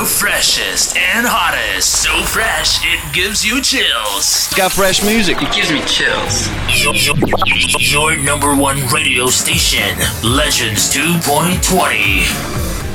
the freshest and hottest. So fresh, it gives you chills. It's got fresh music. It gives me chills. Your number one radio station, Legends 2.20.